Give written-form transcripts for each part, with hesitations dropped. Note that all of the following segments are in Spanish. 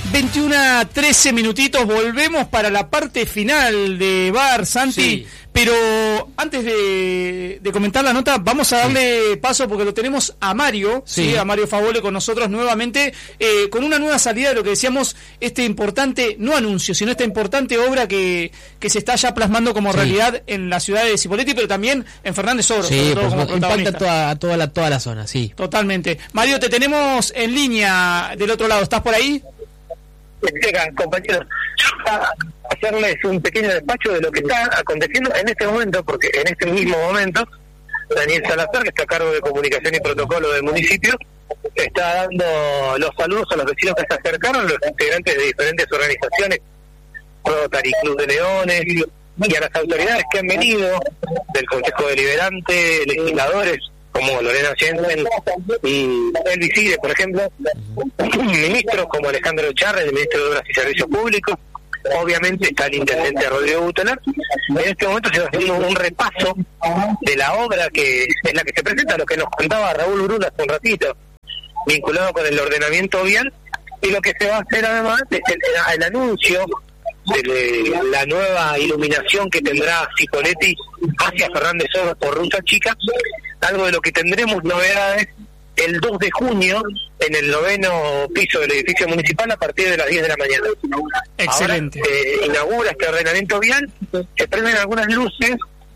21:13 minutitos, volvemos para la parte final de Bar, Santi. Sí. Pero antes de comentar la nota, vamos a darle paso porque lo tenemos a Mario, ¿sí? A Mario Favole con nosotros nuevamente, con una nueva salida de lo que decíamos, este importante, no anuncio, sino esta importante obra que se está ya plasmando como realidad en la ciudad de Cipolletti, pero también en Fernández Oro. Sí, todo como impacta a toda la zona, sí. Totalmente. Mario, te tenemos en línea del otro lado, ¿estás por ahí? Compañeros, hacerles un pequeño despacho de lo que está aconteciendo en este momento, porque en este mismo momento Daniel Salazar, que está a cargo de comunicación y protocolo del municipio, está dando los saludos a los vecinos que se acercaron, los integrantes de diferentes organizaciones, Rotary Club de Leones, y a las autoridades que han venido del Consejo Deliberante, legisladores como Lorena Jensen y Elvis Ide, por ejemplo, ministros como Alejandro Charre, el ministro de Obras y Servicios Públicos, obviamente está el intendente Rodrigo Buteler. En este momento se va haciendo un repaso de la obra que es la que se presenta, lo que nos contaba Raúl Bruna hace un ratito, vinculado con el ordenamiento vial, y lo que se va a hacer además es el anuncio de la nueva iluminación que tendrá Cipolletti hacia Fernández Oro por Ruta Chica, algo de lo que tendremos novedades el 2 de junio en el 9º piso del edificio municipal a partir de las 10 de la mañana. Excelente. Ahora, inaugura este ordenamiento vial, se prenden algunas luces,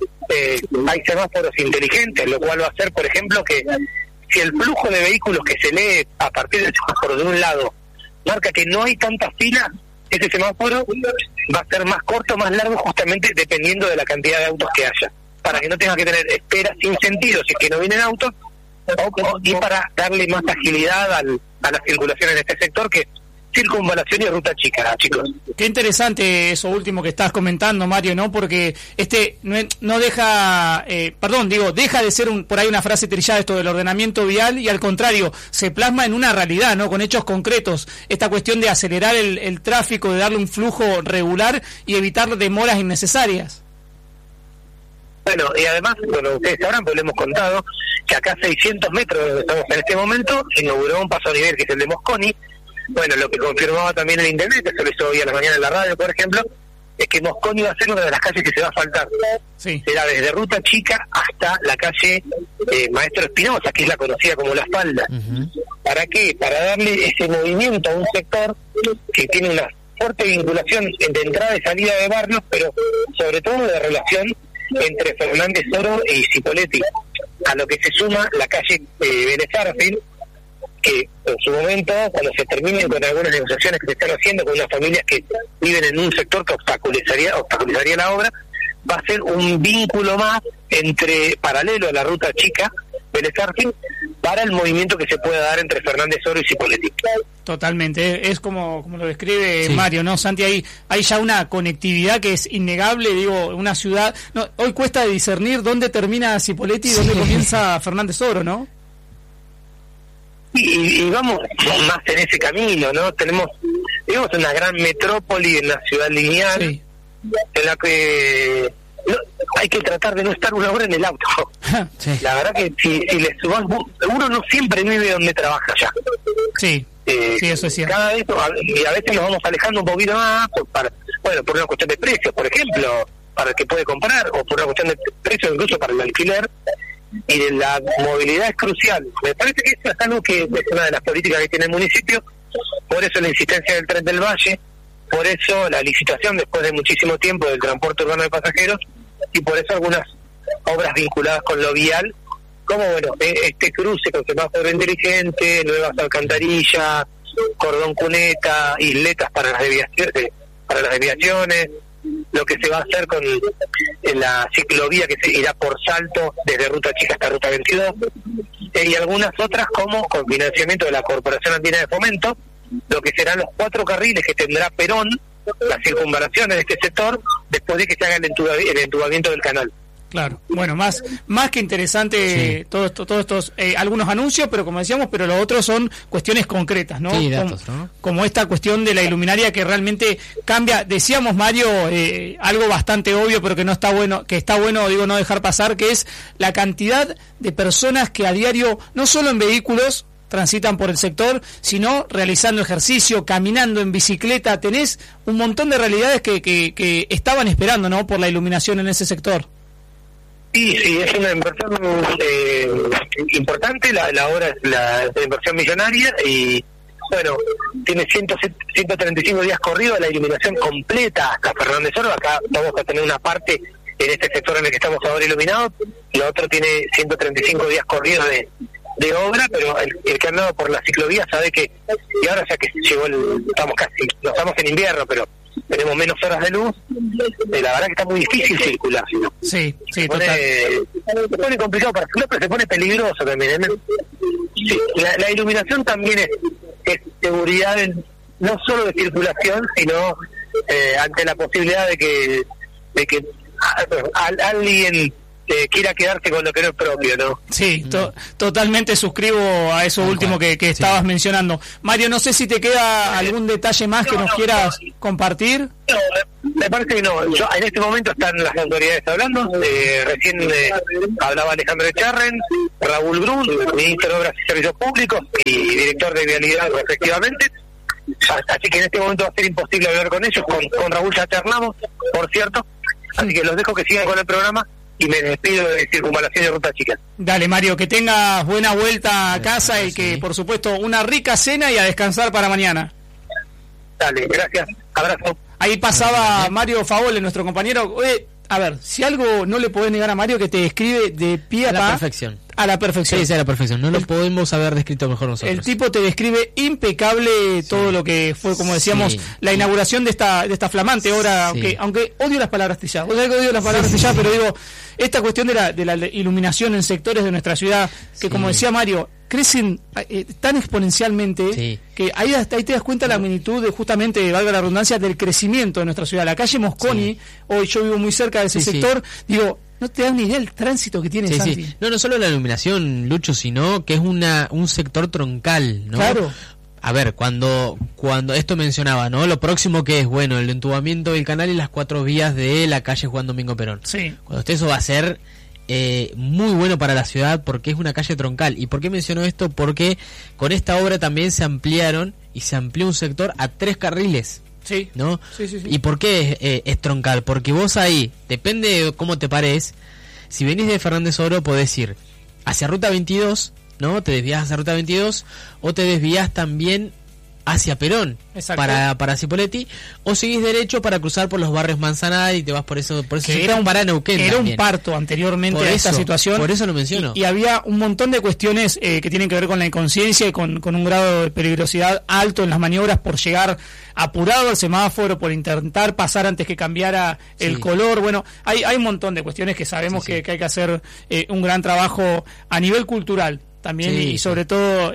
hay semáforos inteligentes, lo cual va a hacer, por ejemplo, que si el flujo de vehículos que se lee a partir del semáforo de un lado marca que no hay tantas filas, ese semáforo va a ser más corto, más largo, justamente dependiendo de la cantidad de autos que haya, para que no tenga que tener espera sin sentido si es que no vienen autos, y para darle más agilidad a la circulación en este sector, que circunvalación y Ruta Chica, chicos. Qué interesante eso último que estás comentando, Mario, ¿no? Porque no deja, deja de ser por ahí una frase trillada esto del ordenamiento vial, y al contrario, se plasma en una realidad, ¿no? Con hechos concretos, esta cuestión de acelerar el tráfico, de darle un flujo regular y evitar demoras innecesarias. Bueno, y además, ustedes sabrán, pues lo hemos contado, que acá a 600 metros de donde estamos en este momento, se inauguró un paso a nivel que es el de Mosconi. Bueno, lo que confirmaba también el intendente, se lo hizo hoy a la mañana en la radio, por ejemplo, es que Mosconi va a ser una de las calles que se va a asfaltar. Sí. Será desde Ruta Chica hasta la calle Maestro Espinosa, que es la conocida como La Falda. Uh-huh. ¿Para qué? Para darle ese movimiento a un sector que tiene una fuerte vinculación de entrada y salida de barrios, pero sobre todo de relación entre Fernández Oro y Cipolletti, a lo que se suma la calle Vélez Sarsfield, que en su momento, cuando se terminen con algunas negociaciones que se están haciendo con las familias que viven en un sector que obstaculizaría la obra, va a ser un vínculo más paralelo a la Ruta Chica, Vélez Sarsfield, para el movimiento que se pueda dar entre Fernández Oro y Cipolletti. Totalmente, es como lo describe Mario, ¿no? Santi, hay ya una conectividad que es innegable, una ciudad, hoy cuesta discernir dónde termina Cipolletti y dónde comienza Fernández Oro, ¿no? Y vamos más en ese camino, ¿no? Tenemos una gran metrópoli en la ciudad lineal, sí, en la que hay que tratar de no estar una hora en el auto. Sí. La verdad que si le subas, uno no siempre vive donde trabaja ya. Sí, sí, eso es cierto. Cada vez, y a veces nos vamos alejando un poquito más, por una cuestión de precios, por ejemplo, para el que puede comprar, o por una cuestión de precios incluso para el alquiler, y de la movilidad es crucial. Me parece que eso es algo que es una de las políticas que tiene el municipio, por eso la insistencia del Tren del Valle, por eso la licitación después de muchísimo tiempo del transporte urbano de pasajeros, y por eso algunas obras vinculadas con lo vial, como este cruce con semáforo inteligente, nuevas alcantarillas, cordón cuneta, isletas para las desviaciones, lo que se va a hacer con la ciclovía que se irá por Salto desde Ruta Chica hasta Ruta 22, y algunas otras como con financiamiento de la Corporación Andina de Fomento, lo que serán los 4 carriles que tendrá Perón, las circunvalaciones de este sector, después de que se haga el entubamiento del canal. Claro, bueno, más que interesante, sí, todos estos algunos anuncios, pero como decíamos, pero los otros son cuestiones concretas, ¿no? Sí, datos, ¿no? Como esta cuestión de la iluminaria que realmente cambia. Decíamos, Mario, algo bastante obvio, pero que está bueno no dejar pasar, que es la cantidad de personas que a diario, no solo en vehículos, transitan por el sector, sino realizando ejercicio, caminando en bicicleta. Tenés un montón de realidades que estaban esperando, ¿no?, por la iluminación en ese sector. Sí, es una inversión importante, la obra es la inversión millonaria y bueno, tiene 135 días corridos, la iluminación completa hasta Fernández Oro. Acá vamos a tener una parte en este sector en el que estamos ahora iluminados, la otra tiene 135 días corridos de obra, pero el que ha andado por la ciclovía sabe que, y ahora ya que llegó no estamos en invierno, pero tenemos menos horas de luz, la verdad que está muy difícil circular, ¿no? Sí, se pone complicado para circular, pero se pone peligroso también, ¿eh? Sí, la iluminación también es seguridad no solo de circulación, sino ante la posibilidad de que alguien quiera quedarse con lo que no es propio, ¿no? Sí, totalmente suscribo a eso último que estabas mencionando. Mario, no sé si te queda algún detalle más que nos quieras compartir. No, me parece que no. En este momento están las autoridades hablando. Recién hablaba Alejandro Echarren, Raúl Brun, ministro de Obras y Servicios Públicos y director de Vialidad, respectivamente. Así que en este momento va a ser imposible hablar con ellos. Con Raúl ya charlamos, por cierto. Así que los dejo que sigan con el programa y me despido de Circunvalación y Ruta Chica. Dale, Mario, que tengas buena vuelta a casa y que, por supuesto, una rica cena y a descansar para mañana. Dale, gracias. Abrazo. Ahí pasaba Mario Favole, nuestro compañero. A ver, si algo no le podés negar a Mario, que te describe de pie a pa. A la perfección. A la perfección. Sí, a la perfección. No lo podemos haber descrito mejor nosotros. El tipo te describe impecable todo lo que fue, como decíamos, la inauguración de esta flamante obra, aunque odio las palabras trilladas. Vos sabés que odio las palabras trilladas, pero digo, esta cuestión de la iluminación en sectores de nuestra ciudad, que como decía Mario, crecen tan exponencialmente que ahí te das cuenta la magnitud de, justamente, valga la redundancia, del crecimiento de nuestra ciudad. La calle Mosconi, hoy yo vivo muy cerca de ese sector, digo, no te das ni idea del tránsito que tiene Santi. Sí. No solo la iluminación, Lucho, sino que es un sector troncal, ¿no? Claro. A ver, cuando esto mencionaba, ¿no? Lo próximo que es, bueno, el entubamiento del canal y las 4 vías de la calle Juan Domingo Perón. Sí. Cuando eso va a ser muy bueno para la ciudad porque es una calle troncal. ¿Y por qué menciono esto? Porque con esta obra también se amplió un sector a 3 carriles. Sí. ¿No? Sí. ¿Y por qué es troncal? Porque vos ahí, depende de cómo te pares, si venís de Fernández Oro podés ir hacia Ruta 22, ¿no? Te desvías hacia Ruta 22 o te desvías también hacia Perón. Exacto. para Cipolletti, o seguís derecho para cruzar por los barrios Manzanar y te vas por eso que era para Neuquén era también. Un parto anteriormente a esta situación, por eso lo menciono, y había un montón de cuestiones que tienen que ver con la inconsciencia y con un grado de peligrosidad alto en las maniobras por llegar apurado al semáforo, por intentar pasar antes que cambiara el color. Bueno, hay un montón de cuestiones que sabemos que hay que hacer un gran trabajo a nivel cultural también, y sobre todo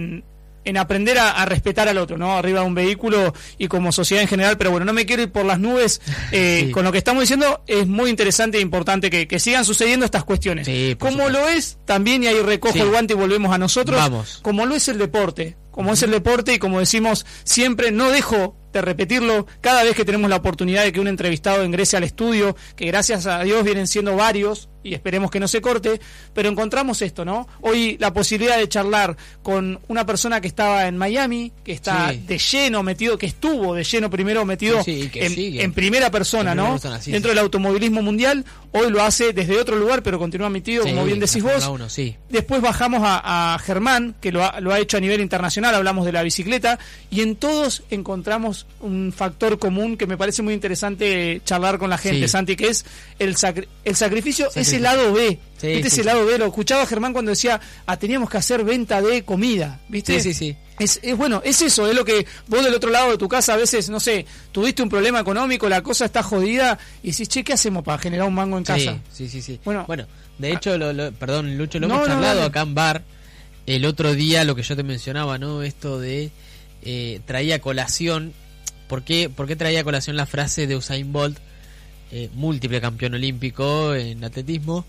en aprender a respetar al otro, ¿no? Arriba de un vehículo y como sociedad en general. Pero bueno, no me quiero ir por las nubes con lo que estamos diciendo. Es muy interesante e importante que sigan sucediendo estas cuestiones. Como lo es también, y ahí recojo el guante y volvemos a nosotros, como lo es el deporte. Como es el deporte, y como decimos siempre, no dejo de repetirlo cada vez que tenemos la oportunidad de que un entrevistado ingrese al estudio, que gracias a Dios vienen siendo varios y esperemos que no se corte, pero encontramos esto, ¿no? Hoy la posibilidad de charlar con una persona que estaba en Miami, que está de lleno metido, que estuvo de lleno primero metido en primera persona, ¿no? Dentro del automovilismo mundial. Hoy lo hace desde otro lugar, pero continúa metido, como bien decís vos. Después bajamos a Germán, que lo ha hecho a nivel internacional, hablamos de la bicicleta, y en todos encontramos un factor común que me parece muy interesante charlar con la gente, Santi, que es el sacrificio, ese lado B. Ese lado B, lo escuchaba Germán cuando decía, teníamos que hacer venta de comida, ¿viste? Sí. Es bueno, es eso, es lo que vos del otro lado de tu casa a veces, no sé, tuviste un problema económico, la cosa está jodida, y decís, che, ¿qué hacemos para generar un mango en casa? Sí. Bueno, de hecho, perdón, Lucho, lo hemos charlado acá en bar el otro día, lo que yo te mencionaba, ¿no? Esto de traía a colación, ¿por qué traía a colación la frase de Usain Bolt, múltiple campeón olímpico en atletismo?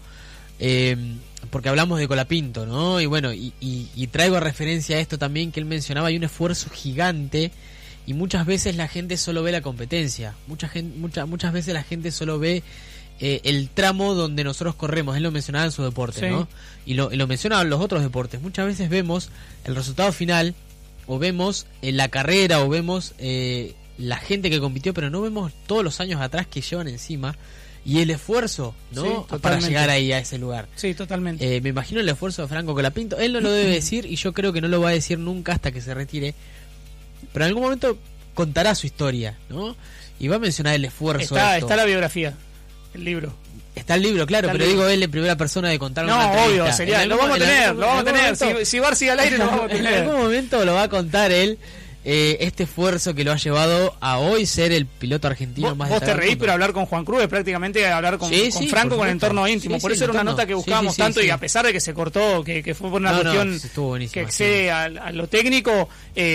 Porque hablamos de Colapinto, ¿no? Y bueno, y traigo a referencia a esto también, que él mencionaba, hay un esfuerzo gigante y muchas veces la gente solo ve la competencia, muchas veces la gente solo ve el tramo donde nosotros corremos. Él lo mencionaba en su deporte, sí, ¿no? Y lo mencionaba en los otros deportes. Muchas veces vemos el resultado final, o vemos la carrera, o vemos la gente que compitió, pero no vemos todos los años atrás que llevan encima y el esfuerzo, ¿no? Sí, para llegar ahí a ese lugar. Sí, totalmente. Me imagino el esfuerzo de Franco Colapinto. Él no lo debe decir y yo creo que no lo va a decir nunca hasta que se retire. Pero en algún momento contará su historia, ¿no? Y va a mencionar el esfuerzo. Está la biografía, el libro. Está el libro, claro, pero digo él en primera persona de contar una entrevista. No, obvio, sería, lo vamos a tener. Si Bar sigue al aire, lo vamos a tener. En algún momento lo va a contar él. Este esfuerzo que lo ha llevado a hoy ser el piloto argentino más destacado. Vos te reís, pero hablar con Juan Cruz es prácticamente hablar con Franco con el entorno íntimo. Por eso era una nota que buscábamos tanto y a pesar de que se cortó, que fue por una cuestión que excede a lo técnico,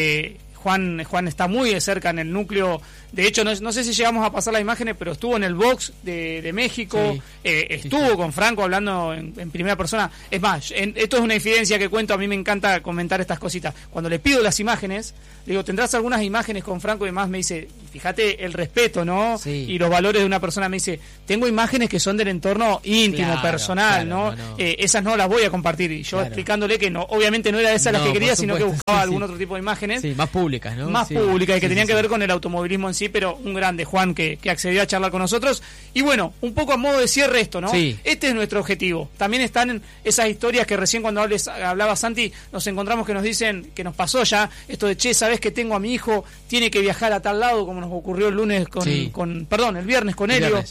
Juan está muy de cerca en el núcleo. De hecho, no sé si llegamos a pasar las imágenes, pero estuvo en el box de México, estuvo con Franco hablando en primera persona. Es más, esto es una infidencia que cuento, a mí me encanta comentar estas cositas. Cuando le pido las imágenes, le digo, ¿tendrás algunas imágenes con Franco? Y demás me dice, fíjate el respeto, ¿no? Sí. Y los valores de una persona. Me dice, tengo imágenes que son del entorno íntimo, personal, ¿no? Esas no las voy a compartir. Y yo explicándole que no, obviamente no era esas las que quería, sino que buscaba algún otro tipo de imágenes. Sí, más públicas, ¿no? Más públicas y que tenían que ver con el automovilismo en sí, pero un grande Juan que accedió a charlar con nosotros. Y bueno, un poco a modo de cierre esto, ¿no? Sí. Este es nuestro objetivo. También están en esas historias que recién cuando hablaba Santi, nos encontramos que nos dicen, que nos pasó ya, esto de, che, ¿sabés que tengo a mi hijo? Tiene que viajar a tal lado, como nos ocurrió el lunes el viernes con Helio,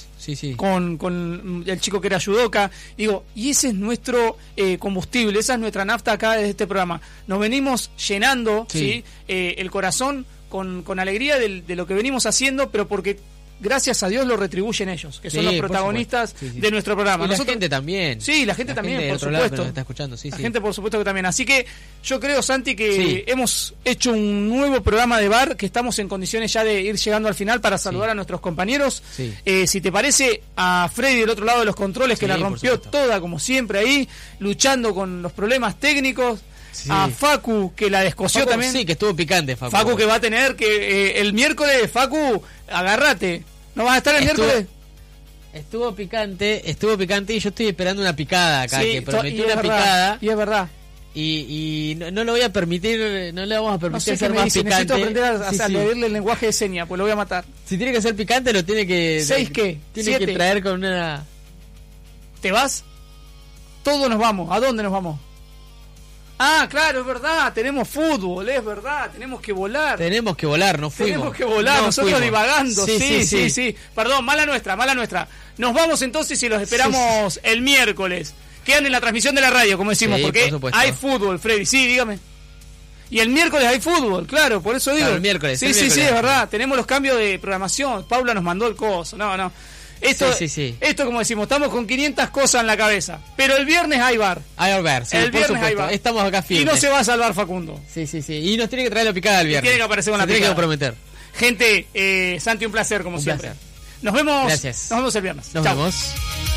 con el chico que era judoka. Digo, y ese es nuestro combustible, esa es nuestra nafta acá desde este programa. Nos venimos llenando el corazón con alegría de lo que venimos haciendo, pero porque gracias a Dios lo retribuyen ellos, que son los protagonistas de nuestro programa. Y nosotros, la gente también. Sí, la gente también, por supuesto. Nos está escuchando, la gente, por supuesto, que también. Así que yo creo, Santi, que hemos hecho un nuevo programa de bar, que estamos en condiciones ya de ir llegando al final para saludar a nuestros compañeros. Sí. Si te parece, a Freddy del otro lado de los controles, que la rompió toda, como siempre, ahí, luchando con los problemas técnicos. Sí. A Facu, que la descosió también. Sí, que estuvo picante, Facu. Facu, que va a tener que el miércoles, Facu, agárrate. ¿No vas a estar el miércoles? Estuvo picante y yo estoy esperando una picada acá, que prometió una picada. Y es verdad. Y no lo voy a permitir, no le vamos a permitir ser más picante. Necesito aprender a leerle el lenguaje de señas, pues lo voy a matar. Si tiene que ser picante, lo tiene que... ¿6 qué? Tiene 7. que traer con una... ¿Te vas? Todos nos vamos. ¿A dónde nos vamos? Ah, claro, es verdad, tenemos fútbol, es verdad, tenemos que volar. Tenemos que volar, no fuimos. Tenemos que volar, nosotros divagando, sí. Perdón, mala nuestra. Nos vamos entonces y los esperamos el miércoles. Quedan en la transmisión de la radio, como decimos, porque por hay fútbol, Freddy, sí, dígame. Y el miércoles hay fútbol, claro, por eso digo. Claro, el miércoles. Sí, es verdad, tenemos los cambios de programación. Paula nos mandó el coso, no. Esto, como decimos, estamos con 500 cosas en la cabeza. Pero el viernes hay bar. Hay bar, sí, el viernes hay bar. Estamos acá firmes. Y no se va a salvar Facundo. Sí. Y nos tiene que traer la picada el viernes. Tiene que aparecer con la picada. Tiene que prometer. Gente, Santi, un placer como siempre. Nos vemos. Gracias. Nos vemos el viernes. Nos vemos.